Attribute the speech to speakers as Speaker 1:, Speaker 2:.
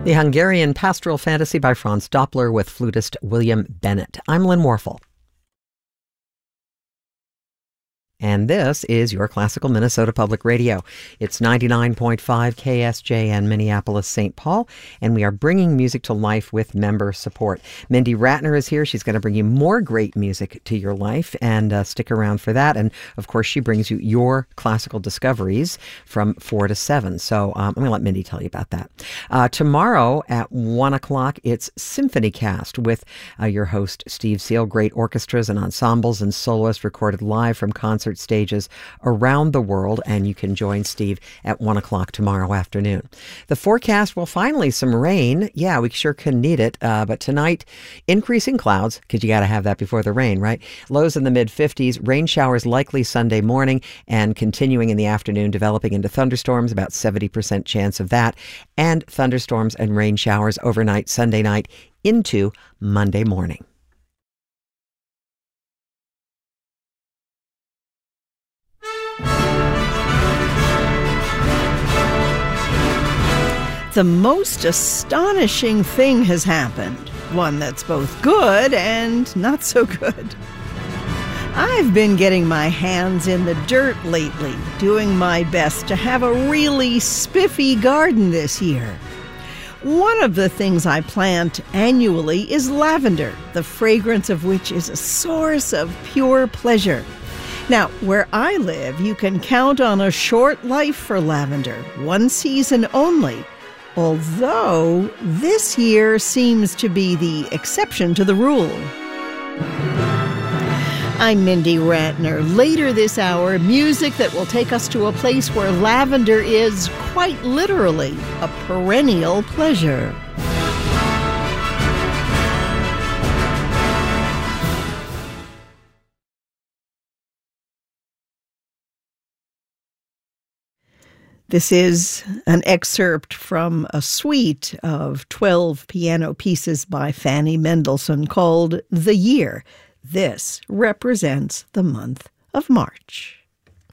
Speaker 1: The Hungarian Pastoral Fantasy by Franz Doppler with flutist William Bennett. I'm Lynn Warfel. And this is your Classical Minnesota Public Radio. It's 99.5 KSJN Minneapolis, St. Paul, and we are bringing music to life with member support. Mindy Ratner is here. She's going to bring you more great music to your life, and stick around for that. And, of course, she brings you your classical discoveries from 4 to 7. So I'm going to let Mindy tell you about that. Tomorrow at 1 o'clock, it's Symphony Cast with your host, Steve Seal. Great orchestras and ensembles and soloists recorded live from concert stages around the world, and you can join Steve at 1 o'clock tomorrow afternoon. The forecast, well, finally some rain. Yeah, we sure can need it, but tonight, increasing clouds, because you got to have that before the rain, right? Lows in the mid-50s, rain showers likely Sunday morning, and continuing in the afternoon, developing into thunderstorms, about 70% chance of that, and thunderstorms and rain showers overnight Sunday night into Monday morning.
Speaker 2: The most astonishing thing has happened, one that's both good and not so good. I've been getting my hands in the dirt lately, doing my best to have a really spiffy garden this year. One of the things I plant annually is lavender, the fragrance of which is a source of pure pleasure. Now, where I live, you can count on a short life for lavender, one season only. Although this year seems to be the exception to the rule. I'm Mindy Ratner. Later this hour, music that will take us to a place where lavender is, quite literally, a perennial pleasure. This is an excerpt from a suite of 12 piano pieces by Fanny Mendelssohn called The Year. This represents the month of March.